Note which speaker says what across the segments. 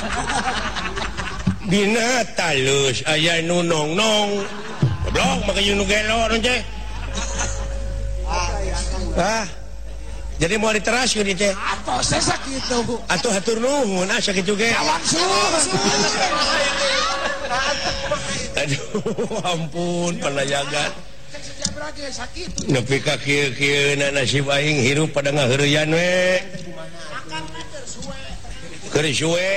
Speaker 1: Dina talus aya nu nong-nong. Goblok make nu gelo teh. Jadi mau diteraskeun ieu teh.
Speaker 2: Atuh sakitu.
Speaker 1: Atuh hatur nuhun sakitu ge.
Speaker 2: Langsung.
Speaker 1: Aduh ampun panayagan. Nepi ka kieu-kieu nasib aing hirup pada ngaheureuyan we. Keur suwe.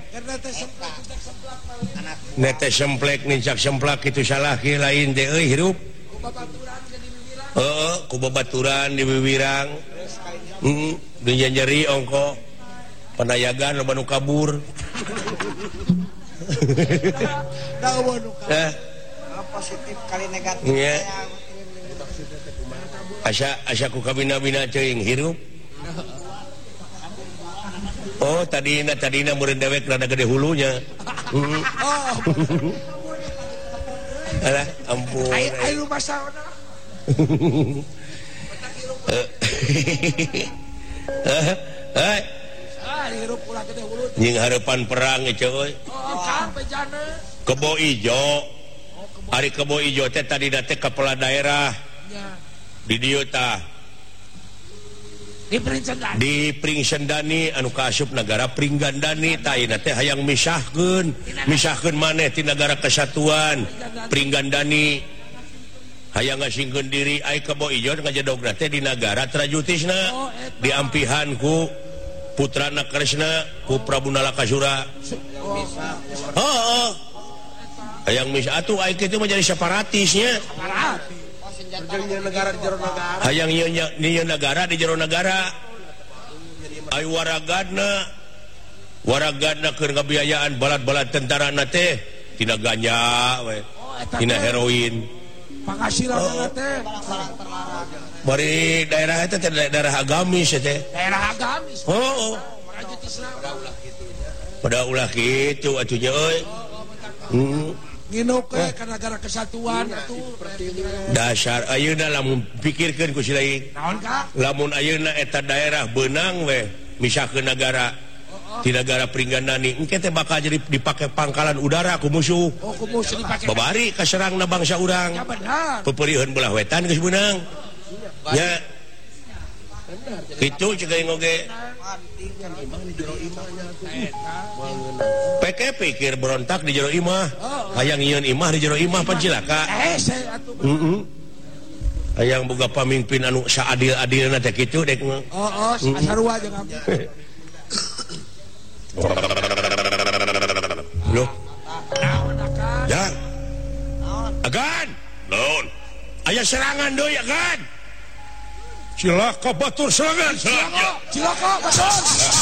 Speaker 1: Nete semplek nincak semplak kitu salah kieu lain teh euy hirup. Ku babaturan di Wiwirang. Dunya nyeri ongko panayagan loba nu kabur.
Speaker 3: Positif kali negatif.
Speaker 1: Nya. Asa ku kabina-bina teuing hirup. Oh, tadina meureun dewek rada gede hulunya. Alah, ampun.
Speaker 2: Ai rumah sauna. Hirup ulah gede hulu.
Speaker 1: Nying hareupan perang euy.
Speaker 2: Kang bejana.
Speaker 1: Kebo Ijo. Ari Kebo Ijo teh tadina teh kepala daerah. Di dieu tah. Di Pringsendani anu kaasup negara Pringgandani tah ieu teh hayang misahkeun maneh ti Negara Kesatuan Pringgandani. Hayang ngasingkeun diri ai Kebo Ijo ngajedogna teh di negara Trajutisna diampihan ku putrana Kresna ku Prabu Nalakasura. Hayang misah atuh ai kitu mah jadi separatisnya.
Speaker 2: Negara di jero negara.
Speaker 1: Hayang ieu negara di jero negara. Ai waragadna keur ngabiayaan balad-balad tentarana teh tina ganja we. Tina heroin.
Speaker 2: Penghasilan teh.
Speaker 1: Bari daerah eta teh daerah agamis teh.
Speaker 2: Daerah agamis.
Speaker 1: Pada ulah kitu atunya euy.
Speaker 2: Nginuk ke Negara Kesatuan atuh.
Speaker 1: Dasar ayeuna lamun pikirkeun ku si lain.
Speaker 2: Naon ka?
Speaker 1: Lamun ayeuna eta daerah beunang we misahkeun negara di negara Pringgandani engke teh bakal jadi dipake pangkalan udara ku musuh.
Speaker 2: Oh, ku musuh dipake.
Speaker 1: Babari kaserangna bangsa urang.
Speaker 2: Ya benar.
Speaker 1: Pepeurieun belah wetan geus beunang. Nya. Kitu ceuk aing oge. Peke pikir berontak di jero imah. Hayang nyieun imah di jero imah pan cilaka. Hayang boga pamimpin anu saadil-adilna teh kitu dek.
Speaker 2: Sarua jeung abdi.
Speaker 1: Loh. Ya. Agan. Naon? Aya serangan deui agan. Cilaka batur serangan.
Speaker 2: Cilaka batur.